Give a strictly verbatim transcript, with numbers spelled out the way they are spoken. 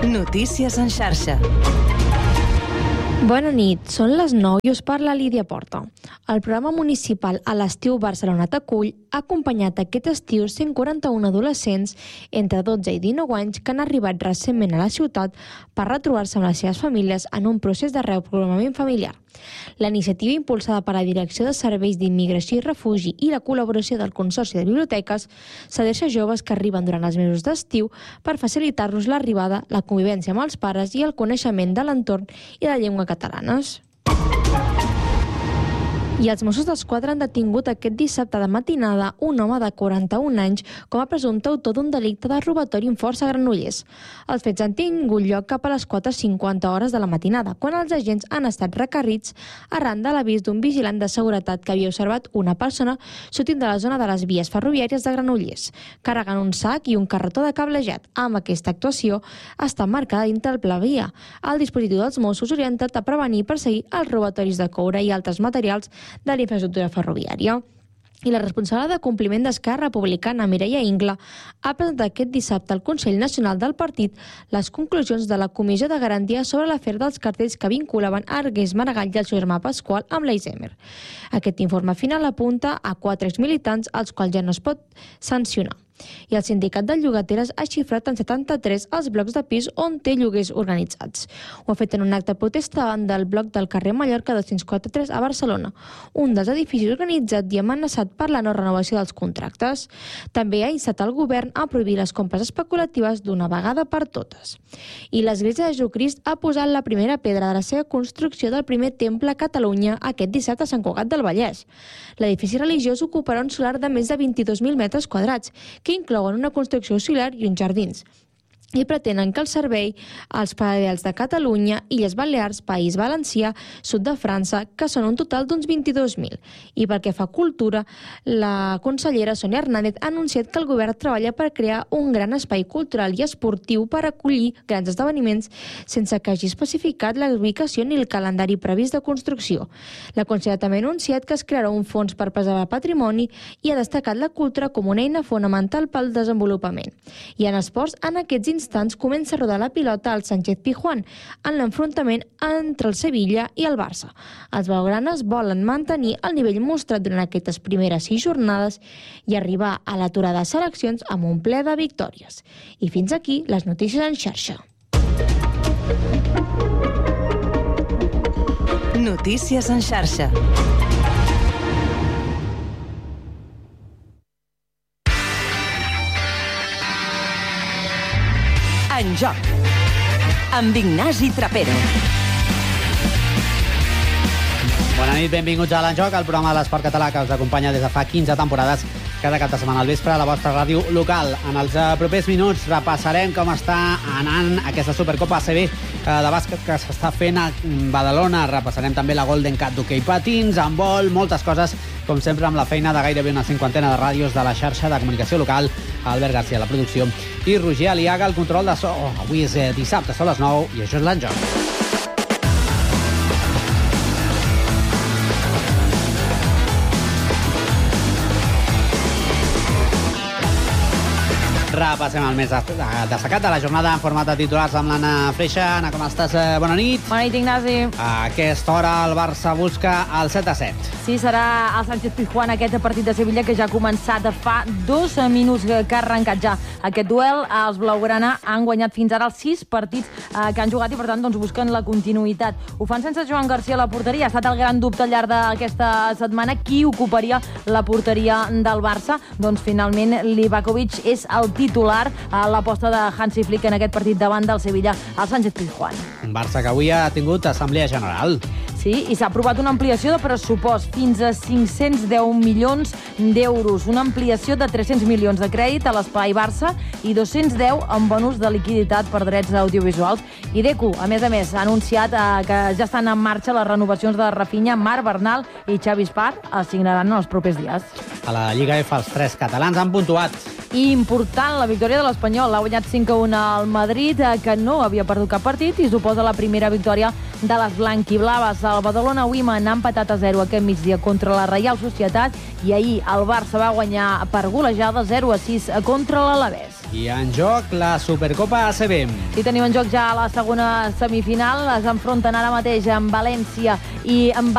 Notícies en xarxa. Bona nit, són les nou i us parla Lídia Porta. El programa municipal A l'estiu Barcelona t'acull ha acompanyat aquest estiu cent quaranta-un adolescents entre dotze i dinou anys que han arribat recentment a la ciutat per retrobar-se amb les seves famílies en un procés de reprogramament familiar. La iniciativa, impulsada per la Direcció de Serveis d'Immigració i Refugi i la col·laboració del Consorci de Biblioteques, s'adreça a joves que arriben durant els mesos d'estiu per facilitar-los l'arribada, la convivència amb els pares i el coneixement de l'entorn i de la llengua catalanes. I els Mossos d'Esquadra han detingut aquest dissabte de matinada un home de quaranta-un anys com a presumpte autor d'un delicte de robatori amb força a Granollers. Els fets han tingut lloc cap a les quatre cinquanta hores de la matinada, quan els agents han estat requerits arran de l'avís d'un vigilant de seguretat que havia observat una persona sortint de la zona de les vies ferroviàries de Granollers, carregant un sac i un carretó de cablejat. Amb aquesta actuació està marcada dintre el pla via. El dispositiu dels Mossos orientat a prevenir i perseguir els robatoris de coure i altres materials de la infraestructura ferroviària. I la responsable de compliment d'Esquerra Republicana, Mireia Ingla, ha presentat aquest dissabte al Consell Nacional del Partit les conclusions de la Comissió de Garantia sobre l'afer dels cartells que vinculaven Argués Maragall i el seu germà Pasqual amb l'Alzheimer. Aquest informe final apunta a quatre exmilitants als quals ja no es pot sancionar. I el sindicat de llogateres ha xifrat en setanta-tres els blocs de pis on té lloguers organitzats. Ho ha fet en un acte de protesta davant del bloc del carrer Mallorca dos-cents quaranta-tres a Barcelona, un dels edificis organitzat i amenaçat per la no renovació dels contractes. També ha instat el govern a prohibir les compres especulatives d'una vegada per totes. I l'Església de Jesucrist ha posat la primera pedra de la seva construcció del primer temple a Catalunya aquest dissabte a Sant Cugat del Vallès. L'edifici religiós ocuparà un solar de més de vint-i-dos mil metres quadrats, que inclouen una construcció auxiliar i uns jardins, i pretenen que el servei als paradels de Catalunya, Illes Balears, País Valencià, sud de França, que són un total d'uns vint-i-dos mil. I pel que fa a cultura, la consellera Sònia Hernández ha anunciat que el govern treballa per crear un gran espai cultural i esportiu per acollir grans esdeveniments sense que hagi especificat la ubicació ni el calendari previst de construcció. La consellera també ha anunciat que es crearà un fons per preservar el patrimoni i ha destacat la cultura com una eina fonamental pel desenvolupament. I en esports, en aquests instants comença a rodar la pilota al Sánchez-Pizjuán en l'enfrontament entre el Sevilla i el Barça. Els blaugranes volen mantenir el nivell mostrat durant aquestes primeres sis jornades i arribar a l'aturada de seleccions amb un ple de victòries. I fins aquí les notícies en xarxa. Notícies en xarxa. En joc, amb Ignasi Trapero. Bona nit, benvinguts a l'En Joc, el programa de l'esport català que us acompanya des de fa quinze temporades cada cap de setmana al vespre a la vostra ràdio local. En els propers minuts repassarem com està anant aquesta Supercopa A C B de bàsquet que s'està fent a Badalona. Repassarem també la Golden Cup d'hoquei patins, handbol, moltes coses, com sempre amb la feina de gairebé una cinquantena de ràdios de la xarxa de comunicació local, Albert García a la producció i Roger Aliaga al control de so. Oh, avui és dissabte, són les nou i això és l'En Joc. Repassem el més destacat de la jornada en format de titulars amb l'Anna Freixa. Anna, com estàs? Bona nit. Bona nit, Ignasi. A aquesta hora el Barça busca el set a set. Sí, serà el Sánchez-Pizjuán aquest partit de Sevilla que ja ha començat fa dos minuts que ha arrencat ja aquest duel. Els blaugrana han guanyat fins ara els sis partits que han jugat i per tant doncs, busquen la continuïtat. Ho fan sense Joan Garcia a la porteria. Ha estat el gran dubte al llarg d'aquesta setmana qui ocuparia la porteria del Barça. Doncs finalment Livakovic és el titular a l'aposta de Hansi Flick en aquest partit davant del Sevilla al Sánchez-Pizjuán. Un Barça que avui ha tingut assemblea general. Sí, i s'ha aprovat una ampliació de pressupost fins a cinc-cents deu milions d'euros. Una ampliació de tres-cents milions de crèdit a l'Espai Barça i dos-cents deu en bonus de liquiditat per drets audiovisuals. I Deco, a més a més, ha anunciat eh, que ja estan en marxa les renovacions de Rafinha, Marc Bernal i Xavi Espart. Es signaran en els propers dies. A la Lliga F els tres catalans han puntuat. I important, la victòria de l'Espanyol. L'ha guanyat cinc a un al Madrid, que no havia perdut cap partit, i suposa la primera victòria de les blanquiblaves. El Badalona Women ha empatat a zero aquest migdia contra la Reial Societat i ahir el Barça va guanyar per golejada zero a sis contra l'Alavés. I en joc la Supercopa A C B. I tenim en joc ja la segona semifinal. Es enfronten ara mateix amb València i amb